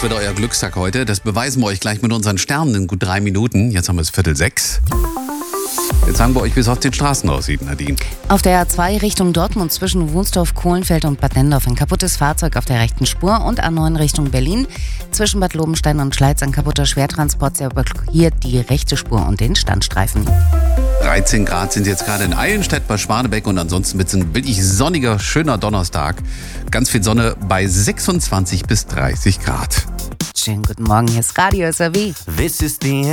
wird euer Glückstag heute. Das beweisen wir euch gleich mit unseren Sternen in gut 3 Minuten. Jetzt haben wir es 5:45. Jetzt sagen wir euch, wie es auf den Straßen aussieht, Nadine. Auf der A2 Richtung Dortmund zwischen Wunsdorf, Kohlenfeld und Bad Nendorf ein kaputtes Fahrzeug auf der rechten Spur und A9 Richtung Berlin. Zwischen Bad Lobenstein und Schleiz ein kaputter Schwertransport, der blockiert die rechte Spur und den Standstreifen. 13 Grad sind jetzt gerade in Eilenstedt bei Schwanebeck und ansonsten wird es ein wirklich sonniger, schöner Donnerstag. Ganz viel Sonne bei 26 bis 30 Grad. Schönen guten Morgen, hier ist Radio SAW. This is the